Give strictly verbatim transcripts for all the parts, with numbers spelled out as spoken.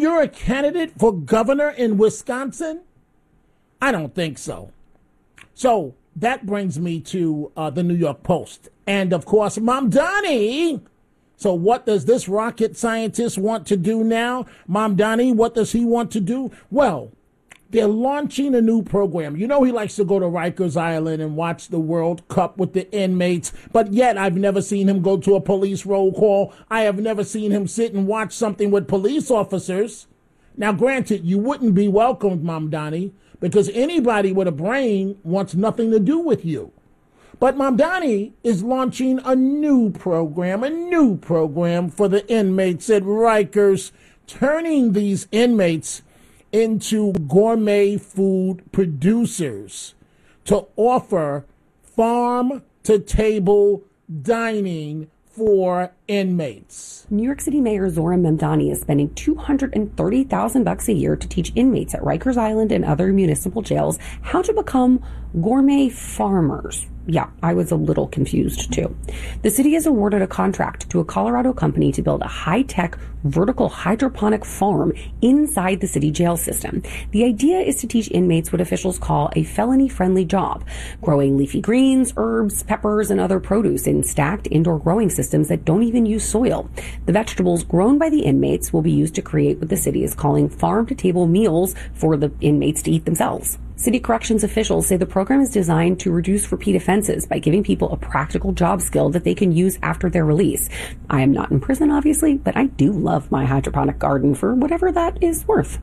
you're a candidate for governor in Wisconsin? I don't think so. So that brings me to uh, the New York Post. And, of course, Mamdani. So what does this rocket scientist want to do now? Mamdani, what does he want to do? Well, they're launching a new program. You know he likes to go to Rikers Island and watch the World Cup with the inmates, but yet I've never seen him go to a police roll call. I have never seen him sit and watch something with police officers. Now, granted, you wouldn't be welcomed, Mamdani, because anybody with a brain wants nothing to do with you. But Mamdani is launching a new program, a new program for the inmates at Rikers, turning these inmates into gourmet food producers to offer farm-to-table dining for inmates. New York City Mayor Zohran Mamdani is spending two hundred thirty thousand bucks a year to teach inmates at Rikers Island and other municipal jails how to become gourmet farmers. Yeah, I was a little confused too. The city has awarded a contract to a Colorado company to build a high-tech vertical hydroponic farm inside the city jail system. The idea is to teach inmates what officials call a felony-friendly job, growing leafy greens, herbs, peppers, and other produce in stacked indoor growing systems that don't even use soil. The vegetables grown by the inmates will be used to create what the city is calling farm-to-table meals for the inmates to eat themselves. City corrections officials say the program is designed to reduce repeat offenses by giving people a practical job skill that they can use after their release. I am not in prison, obviously, but I do love my hydroponic garden for whatever that is worth.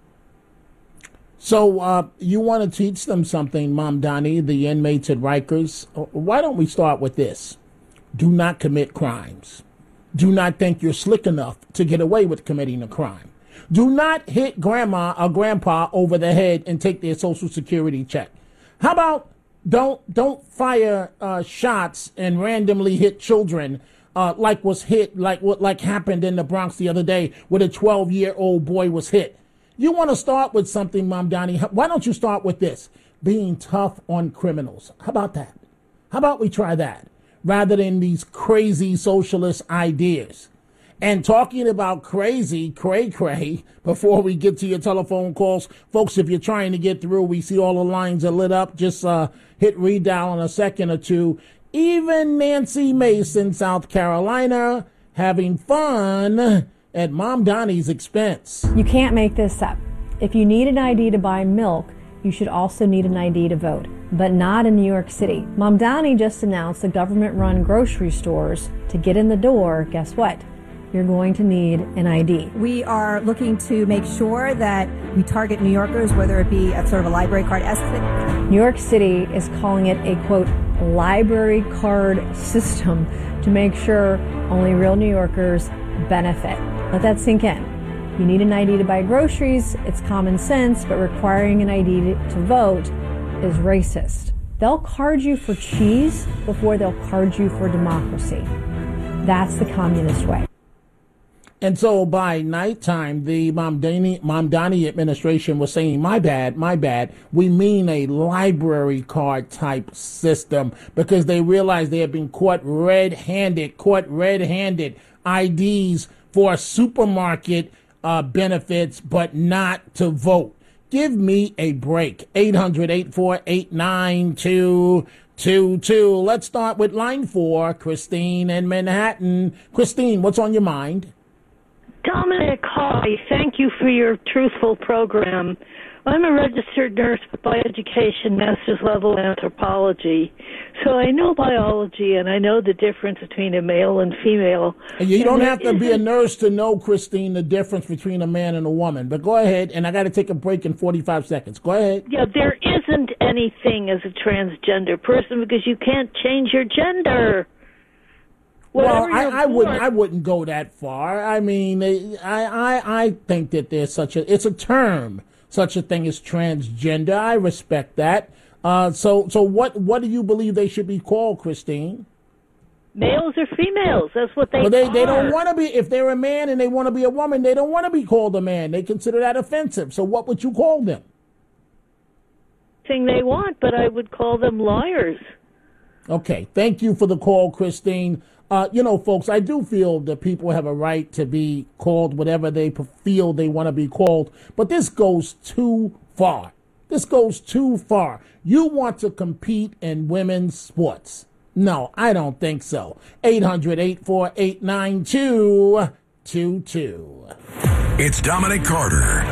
So uh, you want to teach them something, Mamdani, the inmates at Rikers? Why don't we start with this? Do not commit crimes. Do not think you're slick enough to get away with committing a crime. Do not hit grandma or grandpa over the head and take their Social Security check. How about don't don't fire uh, shots and randomly hit children uh, like was hit like what like happened in the Bronx the other day where a twelve-year-old boy was hit. You want to start with something, Mamdani? Why don't you start with this? Being tough on criminals. How about that? How about we try that rather than these crazy socialist ideas? And talking about crazy, cray-cray, before we get to your telephone calls, folks, if you're trying to get through, we see all the lines are lit up. Just uh, hit redial in a second or two. Even Nancy Mason, South Carolina, having fun at Mamdani's expense. You can't make this up. If you need an I D to buy milk, you should also need an I D to vote, but not in New York City. Mamdani just announced the government-run grocery stores. To get in the door, guess what? You're going to need an I D. We are looking to make sure that we target New Yorkers, whether it be a sort of a library card. New York City is calling it a, quote, library card system to make sure only real New Yorkers benefit. Let that sink in. You need an I D to buy groceries. It's common sense, but requiring an I D to, to vote is racist. They'll card you for cheese before they'll card you for democracy. That's the communist way. And so by nighttime, the Mamdani, Mamdani administration was saying, my bad, my bad. We mean a library card type system because they realized they had been caught red-handed, caught red-handed I Ds for supermarket uh, benefits, but not to vote. Give me a break. eight hundred, eight four eight, nine two two two. Let's start with line four, Christine in Manhattan. Christine, what's on your mind? Dominic, hi. Thank you for your truthful program. I'm a registered nurse by education, master's level anthropology. So I know biology and I know the difference between a male and female. And you and don't have to be a nurse to know, Christine, the difference between a man and a woman. But go ahead, and I got to take a break in forty-five seconds. Go ahead. Yeah, there isn't anything as a transgender person because you can't change your gender. Well, I, I wouldn't. I wouldn't go that far. I mean, I, I, I think that there's such a. It's a term, such a thing as transgender. I respect that. Uh, so, so what? What do you believe they should be called, Christine? Males or females? That's what they. But they, are. they don't want to be. If they're a man and they want to be a woman, they don't want to be called a man. They consider that offensive. So, what would you call them? Thing they want, but I would call them liars. Okay. Thank you for the call, Christine. Uh, you know, folks, I do feel that people have a right to be called whatever they feel they want to be called, but this goes too far. This goes too far. You want to compete in women's sports? No, I don't think so. eight hundred, eight four eight, nine two two two. It's Dominic Carter.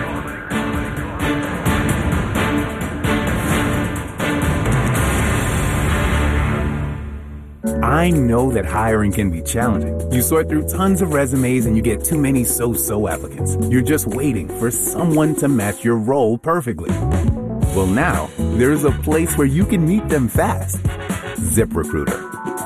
I know that hiring can be challenging. You sort through tons of resumes and you get too many so-so applicants. You're just waiting for someone to match your role perfectly. Well, now there's a place where you can meet them fast. ZipRecruiter.